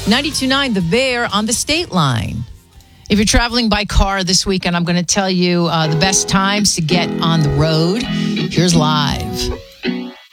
92.9 The Bear on the State Line. If you're traveling by car this weekend, I'm going to tell you the best times to get on the road. Here's live.